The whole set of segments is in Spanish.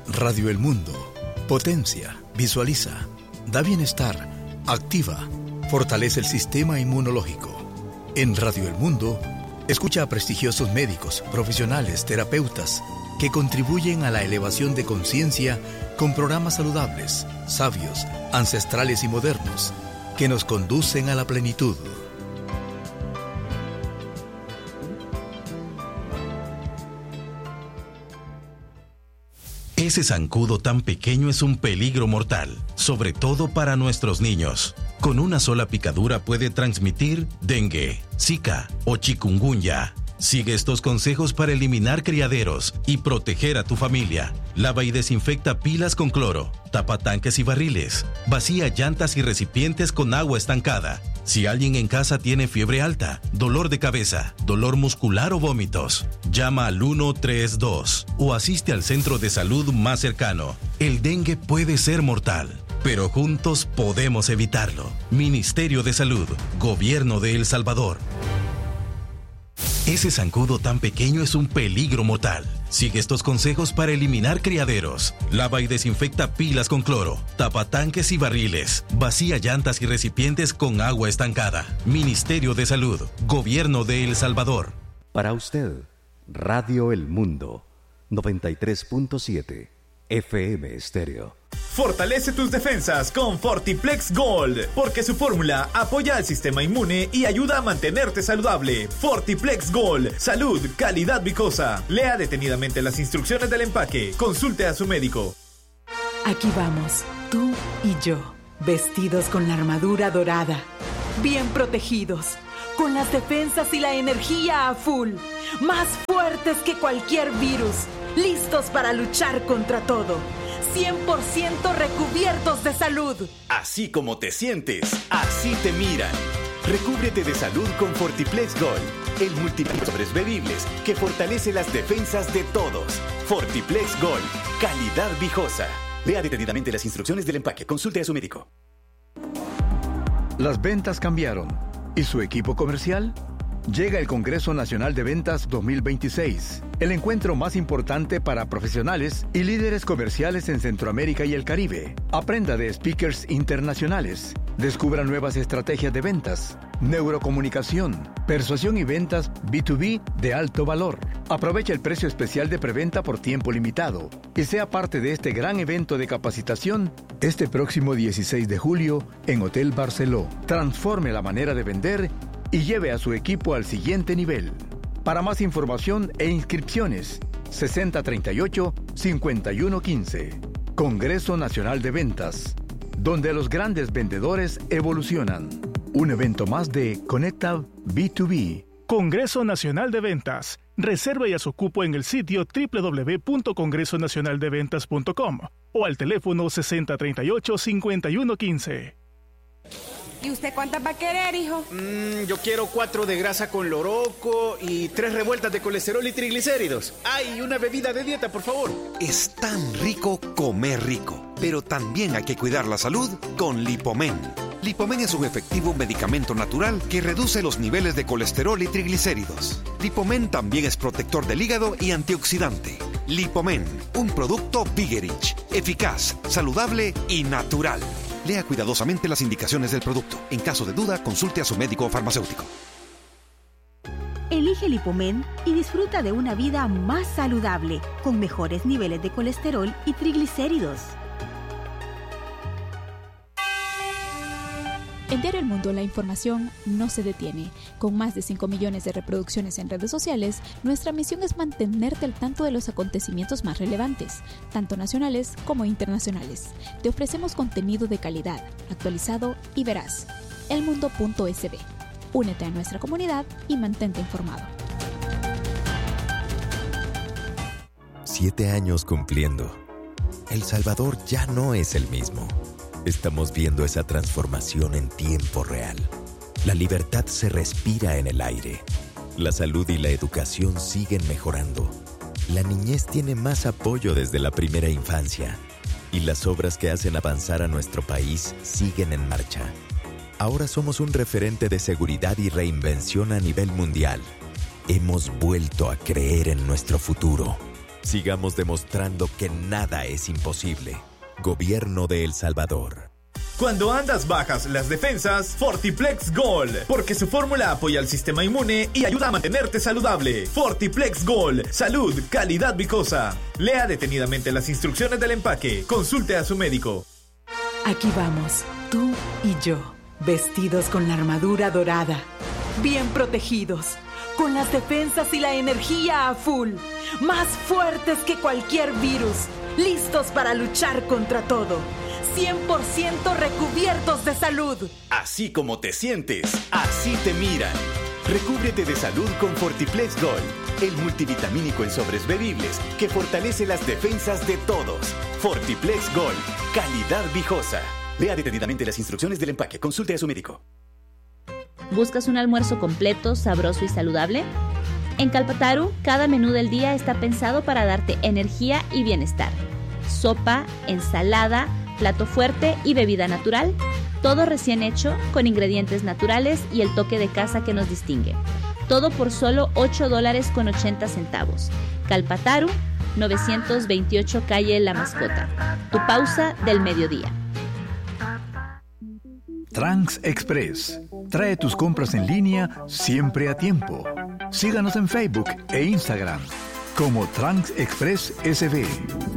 Radio El Mundo. Potencia, visualiza, da bienestar, activa, fortalece el sistema inmunológico. En Radio El Mundo, escucha a prestigiosos médicos, profesionales, terapeutas, que contribuyen a la elevación de conciencia con programas saludables, sabios, ancestrales y modernos, que nos conducen a la plenitud. Ese zancudo tan pequeño es un peligro mortal, sobre todo para nuestros niños. Con una sola picadura puede transmitir dengue, zika o chikungunya. Sigue estos consejos para eliminar criaderos y proteger a tu familia. Lava y desinfecta pilas con cloro, tapa tanques y barriles, vacía llantas y recipientes con agua estancada. Si alguien en casa tiene fiebre alta, dolor de cabeza, dolor muscular o vómitos, llama al 132 o asiste al centro de salud más cercano. El dengue puede ser mortal, pero juntos podemos evitarlo. Ministerio de Salud, Gobierno de El Salvador. Ese zancudo tan pequeño es un peligro mortal. Sigue estos consejos para eliminar criaderos. Lava y desinfecta pilas con cloro, tapa tanques y barriles, vacía llantas y recipientes con agua estancada. Ministerio de Salud, Gobierno de El Salvador. Para usted, Radio El Mundo, 93.7 FM Estéreo. Fortalece tus defensas con Fortiplex Gold, porque su fórmula apoya al sistema inmune y ayuda a mantenerte saludable. Fortiplex Gold, salud, calidad vicosa. Lea detenidamente las instrucciones del empaque. Consulte a su médico. Aquí vamos, tú y yo, vestidos con la armadura dorada, bien protegidos, con las defensas y la energía a full, más fuertes que cualquier virus, listos para luchar contra todo. 100% recubiertos de salud. Así como te sientes, así te miran. Recúbrete de salud con Fortiplex Gold, el multiplica sobres bebibles que fortalece las defensas de todos. Fortiplex Gold, calidad viejosa. Lea detenidamente las instrucciones del empaque. Consulte a su médico. Las ventas cambiaron. ¿Y su equipo comercial? Llega el Congreso Nacional de Ventas 2026, el encuentro más importante para profesionales y líderes comerciales en Centroamérica y el Caribe. Aprenda de speakers internacionales, descubra nuevas estrategias de ventas, neurocomunicación, persuasión y ventas B2B de alto valor. Aprovecha el precio especial de preventa por tiempo limitado y sea parte de este gran evento de capacitación este próximo 16 de julio en Hotel Barceló. Transforme la manera de vender y lleve a su equipo al siguiente nivel. Para más información e inscripciones, 6038-5115. Congreso Nacional de Ventas, donde los grandes vendedores evolucionan. Un evento más de Conecta B2B. Congreso Nacional de Ventas. Reserva ya su cupo en el sitio www.congresonacionaldeventas.com o al teléfono 6038-5115. ¿Y usted cuántas va a querer, hijo? Yo quiero 4 de grasa con loroco y 3 revueltas de colesterol y triglicéridos. ¡Ay, una bebida de dieta, por favor! Es tan rico comer rico, pero también hay que cuidar la salud con Lipomen. Lipomen es un efectivo medicamento natural que reduce los niveles de colesterol y triglicéridos. Lipomen también es protector del hígado y antioxidante. Lipomen, un producto Vigerich, eficaz, saludable y natural. Lea cuidadosamente las indicaciones del producto. En caso de duda, consulte a su médico o farmacéutico. Elige Lipomen y disfruta de una vida más saludable, con mejores niveles de colesterol y triglicéridos. En Diario El Mundo, la información no se detiene. Con más de 5 millones de reproducciones en redes sociales, nuestra misión es mantenerte al tanto de los acontecimientos más relevantes, tanto nacionales como internacionales. Te ofrecemos contenido de calidad, actualizado y veraz. elmundo.sb. Únete a nuestra comunidad y mantente informado. 7 años cumpliendo. El Salvador ya no es el mismo. Estamos viendo esa transformación en tiempo real. La libertad se respira en el aire. La salud y la educación siguen mejorando. La niñez tiene más apoyo desde la primera infancia. Y las obras que hacen avanzar a nuestro país siguen en marcha. Ahora somos un referente de seguridad y reinvención a nivel mundial. Hemos vuelto a creer en nuestro futuro. Sigamos demostrando que nada es imposible. Gobierno de El Salvador. Cuando andas bajas las defensas, Fortiplex Gold, porque su fórmula apoya al sistema inmune y ayuda a mantenerte saludable. Fortiplex Gold, salud, calidad viscosa. Lea detenidamente las instrucciones del empaque. Consulte a su médico. Aquí vamos, tú y yo, vestidos con la armadura dorada, bien protegidos, con las defensas y la energía a full, más fuertes que cualquier virus, listos para luchar contra todo. 100% recubiertos de salud. Así como te sientes, así te miran. Recúbrete de salud con Fortiplex Gold, el multivitamínico en sobres bebibles que fortalece las defensas de todos. Fortiplex Gold, calidad viejosa. Lea detenidamente las instrucciones del empaque. Consulte a su médico. ¿Buscas un almuerzo completo, sabroso y saludable? En Calpataru, cada menú del día está pensado para darte energía y bienestar. Sopa, ensalada, plato fuerte y bebida natural. Todo recién hecho, con ingredientes naturales y el toque de casa que nos distingue. Todo por solo $8.80. Calpataru, 928 calle La Mascota. Tu pausa del mediodía. Trans Express. Trae tus compras en línea siempre a tiempo. Síganos en Facebook e Instagram como Trans Express SB.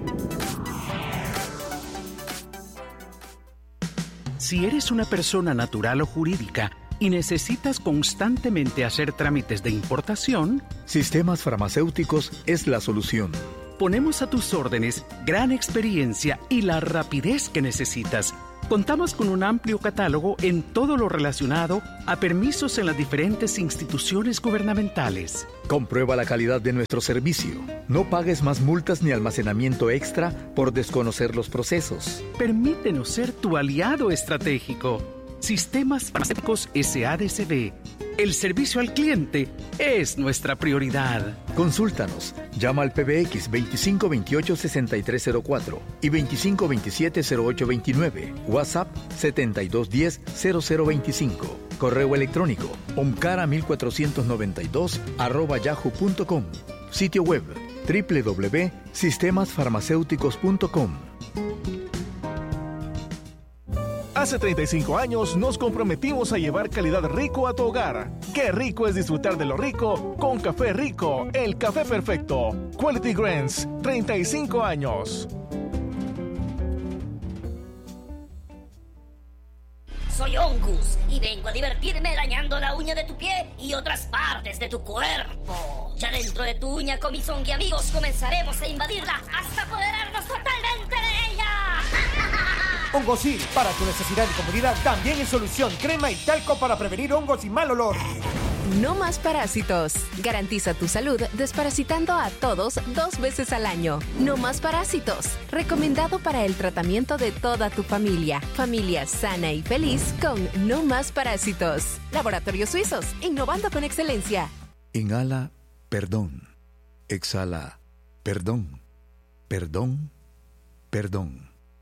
Si eres una persona natural o jurídica y necesitas constantemente hacer trámites de importación, Sistemas Farmacéuticos es la solución. Ponemos a tus órdenes gran experiencia y la rapidez que necesitas. Contamos con un amplio catálogo en todo lo relacionado a permisos en las diferentes instituciones gubernamentales. Comprueba la calidad de nuestro servicio. No pagues más multas ni almacenamiento extra por desconocer los procesos. Permítenos ser tu aliado estratégico. Sistemas Farmacéuticos SADCB. El servicio al cliente es nuestra prioridad. Consúltanos. Llama al PBX 2528-6304 y 2527-0829. WhatsApp 7210-0025. Correo electrónico omcara1492@yahoo.com. Sitio web www.sistemasfarmacéuticos.com. Hace 35 años nos comprometimos a llevar calidad rico a tu hogar. Qué rico es disfrutar de lo rico con Café Rico, el café perfecto. Quality Grains, 35 años. Soy Ongus y vengo a divertirme dañando la uña de tu pie y otras partes de tu cuerpo. Ya dentro de tu uña, con mis zongi amigos, comenzaremos a invadirla hasta apoderarnos totalmente de ella. Hongosil, para tu necesidad y comodidad, también en solución, crema y talco para prevenir hongos y mal olor. No más parásitos. Garantiza tu salud desparasitando a todos 2 veces al año. No más parásitos. Recomendado para el tratamiento de toda tu familia. Familia sana y feliz con No más parásitos. Laboratorios Suizos, innovando con excelencia. Inhala, perdón. Exhala, perdón. Perdón, perdón.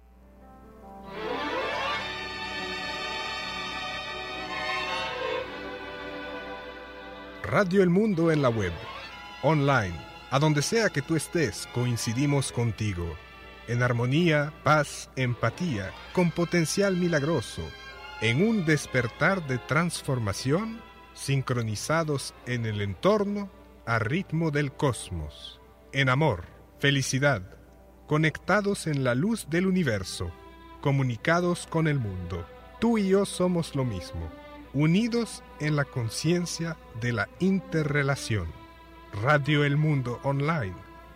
Radio El Mundo en la web, online, a donde sea que tú estés, coincidimos contigo. En armonía, paz, empatía, con potencial milagroso, en un despertar de transformación, sincronizados en el entorno, a ritmo del cosmos. En amor, felicidad, conectados en la luz del universo, comunicados con el mundo. Tú y yo somos lo mismo. Unidos en la conciencia de la interrelación. Radio El Mundo Online,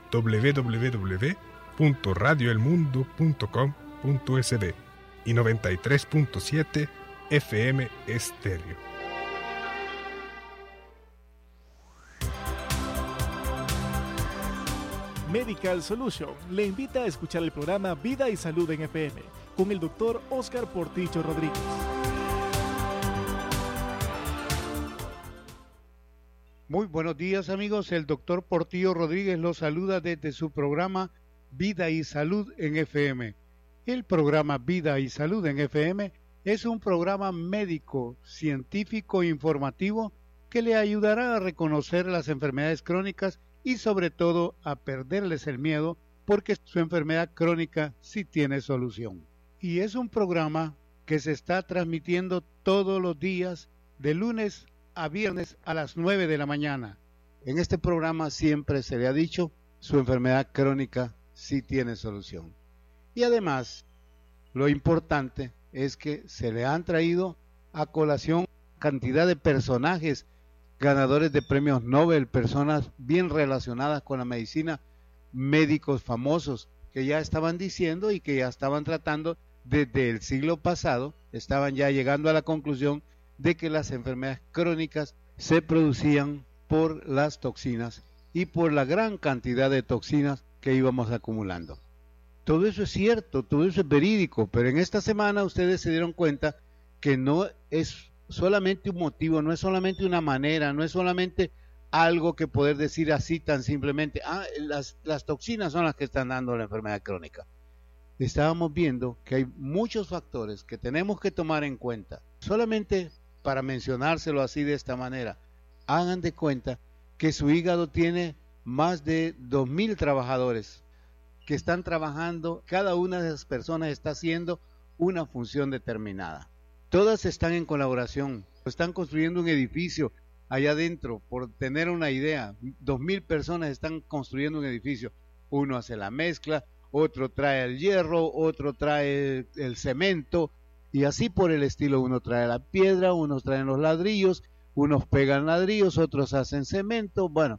www.radioelmundo.com.sd y 93.7 FM Estéreo. Medical Solution le invita a escuchar el programa Vida y Salud en FM con el Dr. Oscar Portillo Rodríguez. Muy buenos días, amigos. El doctor Portillo Rodríguez los saluda desde su programa Vida y Salud en FM. El programa Vida y Salud en FM es un programa médico, científico e informativo que le ayudará a reconocer las enfermedades crónicas y sobre todo a perderles el miedo, porque su enfermedad crónica sí tiene solución. Y es un programa que se está transmitiendo todos los días de lunes a viernes a las 9 de la mañana. En este programa siempre se le ha dicho, su enfermedad crónica sí tiene solución. Y además, lo importante es que se le han traído a colación cantidad de personajes ganadores de premios Nobel, personas bien relacionadas con la medicina, médicos famosos que ya estaban diciendo y que ya estaban tratando desde el siglo pasado, estaban ya llegando a la conclusión de que las enfermedades crónicas se producían por las toxinas y por la gran cantidad de toxinas que íbamos acumulando. Todo eso es cierto, todo eso es verídico, pero en esta semana ustedes se dieron cuenta que no es solamente un motivo, no es solamente una manera, no es solamente algo que poder decir así tan simplemente, las toxinas son las que están dando la enfermedad crónica. Estábamos viendo que hay muchos factores que tenemos que tomar en cuenta. Solamente para mencionárselo así de esta manera, hagan de cuenta que su hígado tiene más de 2,000 trabajadores que están trabajando, cada una de esas personas está haciendo una función determinada. Todas están en colaboración, están construyendo un edificio allá adentro, por tener una idea, 2,000 personas están construyendo un edificio. Uno hace la mezcla, otro trae el hierro, otro trae el cemento, y así por el estilo. Uno trae la piedra, unos traen los ladrillos, unos pegan ladrillos, otros hacen cemento. Bueno,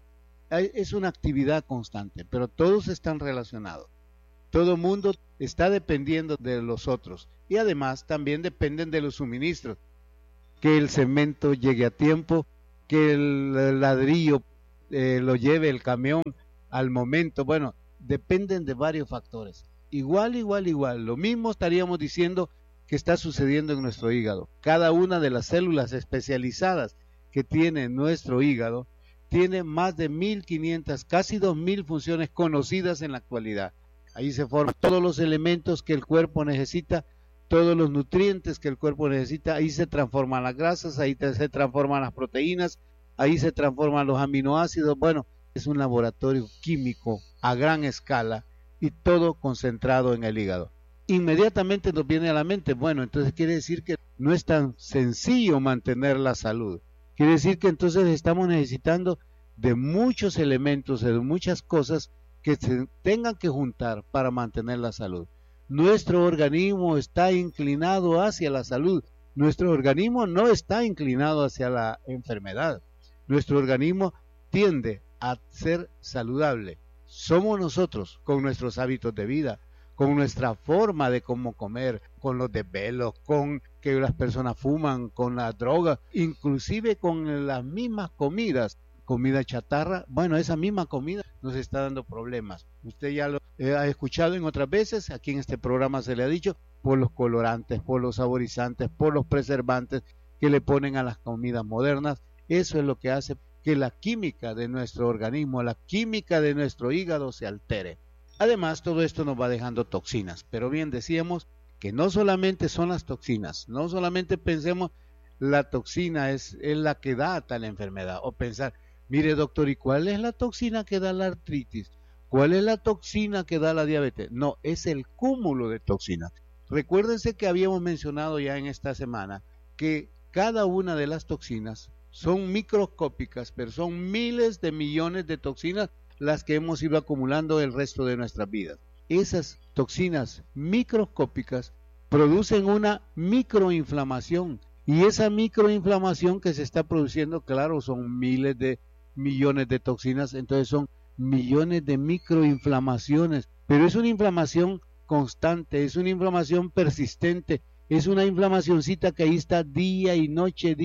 es una actividad constante, pero todos están relacionados. Todo el mundo está dependiendo de los otros y además también dependen de los suministros. Que el cemento llegue a tiempo, que el ladrillo lo lleve el camión al momento. Bueno, dependen de varios factores. Igual. Lo mismo estaríamos diciendo que está sucediendo en nuestro hígado. Cada una de las células especializadas que tiene nuestro hígado tiene más de 1,500, casi 2,000 funciones conocidas en la actualidad. Ahí se forman todos los elementos que el cuerpo necesita, todos los nutrientes que el cuerpo necesita. Ahí se transforman las grasas, ahí se transforman las proteínas, ahí se transforman los aminoácidos. Bueno, es un laboratorio químico a gran escala y todo concentrado en el hígado. Inmediatamente nos viene a la mente, bueno, entonces quiere decir que no es tan sencillo mantener la salud. Quiere decir que entonces estamos necesitando de muchos elementos, de muchas cosas que se tengan que juntar para mantener la salud. Nuestro organismo está inclinado hacia la salud. Nuestro organismo no está inclinado hacia la enfermedad. Nuestro organismo tiende a ser saludable. Somos nosotros, con nuestros hábitos de vida, con nuestra forma de cómo comer, con los desvelos, con que las personas fuman, con la droga, inclusive con las mismas comidas, comida chatarra. Bueno, esa misma comida nos está dando problemas. Usted ya lo ha escuchado en otras veces, aquí en este programa se le ha dicho, por los colorantes, por los saborizantes, por los preservantes que le ponen a las comidas modernas. Eso es lo que hace que la química de nuestro organismo, la química de nuestro hígado se altere. Además, todo esto nos va dejando toxinas, pero bien decíamos que no solamente son las toxinas, no solamente pensemos la toxina es la que da tal enfermedad, o pensar, mire doctor, ¿y cuál es la toxina que da la artritis? ¿Cuál es la toxina que da la diabetes? No, es el cúmulo de toxinas. Recuérdense que habíamos mencionado ya en esta semana que cada una de las toxinas son microscópicas, pero son miles de millones de toxinas las que hemos ido acumulando el resto de nuestras vidas. Esas toxinas microscópicas producen una microinflamación, y esa microinflamación que se está produciendo, claro, son miles de millones de toxinas, entonces son millones de microinflamaciones, pero es una inflamación constante, es una inflamación persistente, es una inflamacioncita que ahí está día y noche,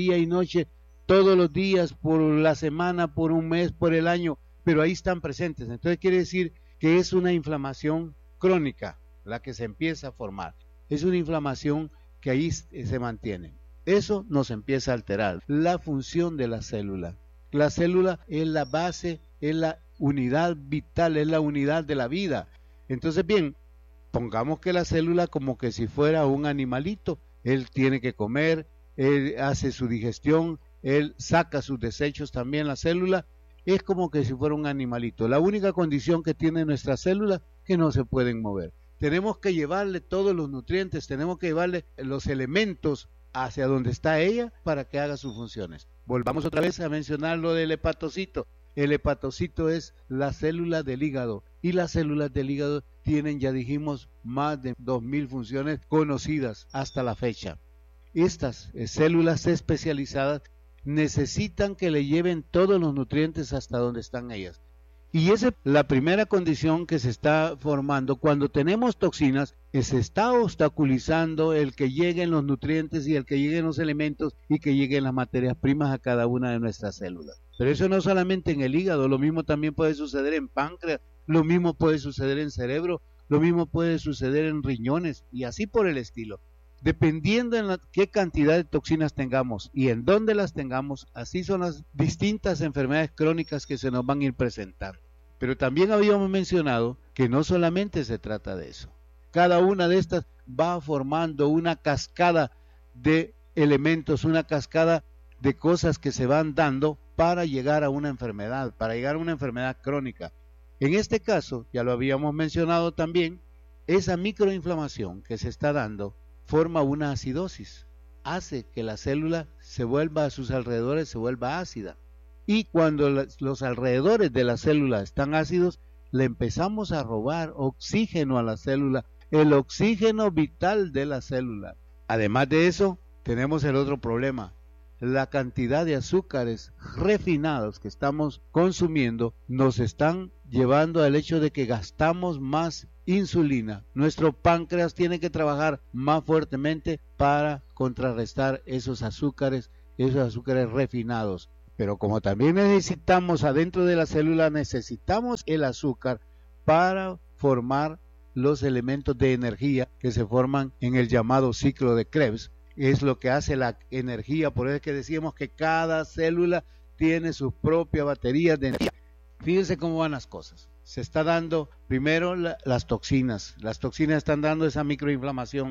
todos los días, por la semana, por un mes, por el año, pero ahí están presentes. Entonces quiere decir que es una inflamación crónica la que se empieza a formar, es una inflamación que ahí se mantiene. Eso nos empieza a alterar la función de la célula. La célula es la base, es la unidad vital, es la unidad de la vida. Entonces bien, pongamos que la célula como que si fuera un animalito, él tiene que comer, él hace su digestión, él saca sus desechos también, la célula, es como que si fuera un animalito. La única condición que tiene nuestra célula que no se pueden mover. Tenemos que llevarle todos los nutrientes, tenemos que llevarle los elementos hacia donde está ella para que haga sus funciones. Volvamos otra vez a mencionar lo del hepatocito. El hepatocito es la célula del hígado y las células del hígado tienen, ya dijimos, más de 2000 funciones conocidas hasta la fecha. Estas células especializadas necesitan que le lleven todos los nutrientes hasta donde están ellas. Y esa es la primera condición que se está formando. Cuando tenemos toxinas, se está obstaculizando el que lleguen los nutrientes y el que lleguen los elementos y que lleguen las materias primas a cada una de nuestras células. Pero eso no solamente en el hígado, lo mismo también puede suceder en páncreas, lo mismo puede suceder en cerebro, lo mismo puede suceder en riñones y así por el estilo. Dependiendo en qué cantidad de toxinas tengamos y en dónde las tengamos, así son las distintas enfermedades crónicas que se nos van a ir presentando. Pero también habíamos mencionado que no solamente se trata de eso. Cada una de estas va formando una cascada de elementos, una cascada de cosas que se van dando para llegar a una enfermedad, para llegar a una enfermedad crónica. En este caso, ya lo habíamos mencionado también, esa microinflamación que se está dando forma una acidosis, hace que la célula se vuelva a sus alrededores, se vuelva ácida. Y cuando los alrededores de la célula están ácidos, le empezamos a robar oxígeno a la célula, el oxígeno vital de la célula. Además de eso, tenemos el otro problema. La cantidad de azúcares refinados que estamos consumiendo nos están llevando al hecho de que gastamos más insulina. Nuestro páncreas tiene que trabajar más fuertemente para contrarrestar esos azúcares refinados. Pero como también necesitamos adentro de la célula, necesitamos el azúcar para formar los elementos de energía que se forman en el llamado ciclo de Krebs. Es lo que hace la energía, por eso es que decíamos que cada célula tiene sus propias baterías de energía. Fíjense cómo van las cosas. Se está dando primero las toxinas están dando esa microinflamación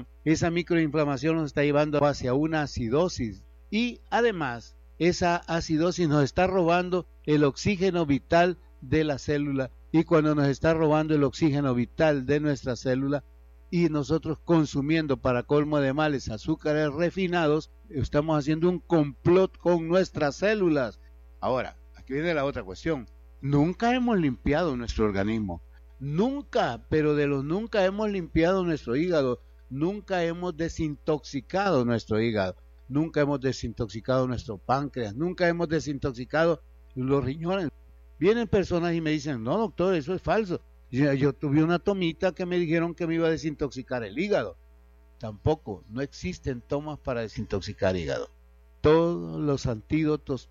nos está llevando hacia una acidosis y además esa acidosis nos está robando el oxígeno vital de la célula y cuando nos está robando el oxígeno vital de nuestra célula y nosotros consumiendo para colmo de males azúcares refinados, estamos haciendo un complot con nuestras células. Ahora, aquí viene la otra cuestión. Nunca hemos limpiado nuestro organismo. Nunca, pero de los nunca hemos limpiado nuestro hígado. Nunca hemos desintoxicado nuestro hígado. Nunca hemos desintoxicado nuestro páncreas. Nunca hemos desintoxicado los riñones. Vienen personas y me dicen, no doctor, eso es falso. Yo tuve una tomita que me dijeron que me iba a desintoxicar el hígado. Tampoco, no existen tomas para desintoxicar hígado. Todos los antídotos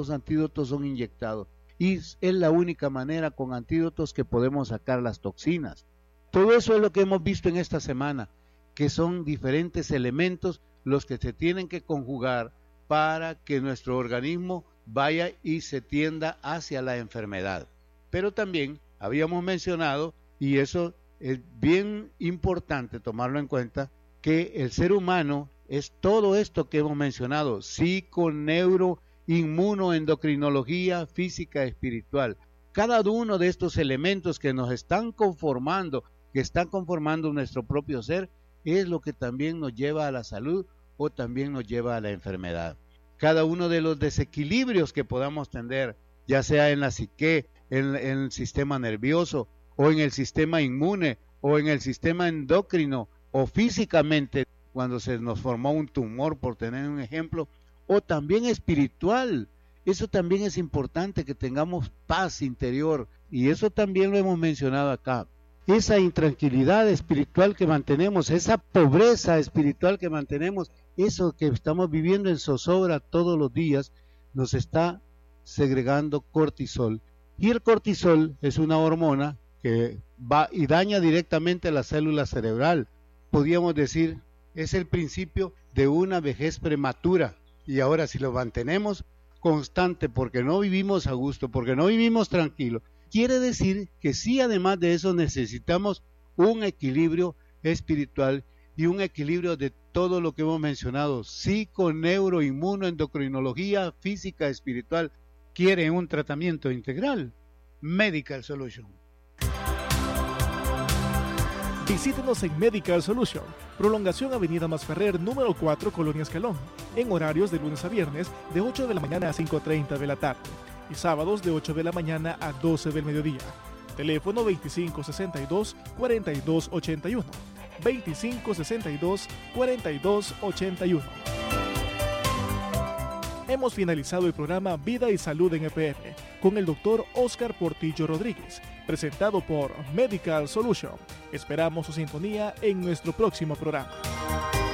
son inyectados. Y es la única manera con antídotos que podemos sacar las toxinas. Todo eso es lo que hemos visto en esta semana, que son diferentes elementos los que se tienen que conjugar para que nuestro organismo vaya y se tienda hacia la enfermedad. Pero también habíamos mencionado, y eso es bien importante tomarlo en cuenta, que el ser humano es todo esto que hemos mencionado, psico, neuro, inmunoendocrinología, física, espiritual. Cada uno de estos elementos que nos están conformando, que están conformando nuestro propio ser, es lo que también nos lleva a la salud o también nos lleva a la enfermedad. Cada uno de los desequilibrios que podamos tener, ya sea en la psique, en el sistema nervioso, o en el sistema inmune, o en el sistema endocrino, o físicamente, cuando se nos formó un tumor, por tener un ejemplo, o también espiritual. Eso también es importante, que tengamos paz interior, y eso también lo hemos mencionado acá. Esa intranquilidad espiritual que mantenemos, esa pobreza espiritual que mantenemos, eso que estamos viviendo en zozobra todos los días, nos está segregando cortisol. Y el cortisol es una hormona que va y daña directamente la célula cerebral. Podríamos decir, es el principio de una vejez prematura. Y ahora si lo mantenemos constante porque no vivimos a gusto, porque no vivimos tranquilo, quiere decir que sí, además de eso necesitamos un equilibrio espiritual y un equilibrio de todo lo que hemos mencionado, psico, neuro, inmuno, endocrinología, física, espiritual. ¿Quiere un tratamiento integral? Medical Solution. Visítenos en Medical Solution, prolongación Avenida Masferrer, número 4, Colonia Escalón, en horarios de lunes a viernes de 8 de la mañana a 5:30 de la tarde y sábados de 8 de la mañana a 12 del mediodía. Teléfono 2562-4281. 2562-4281. Hemos finalizado el programa Vida y Salud en EPM con el Dr. Oscar Portillo Rodríguez, presentado por Medical Solution. Esperamos su sintonía en nuestro próximo programa.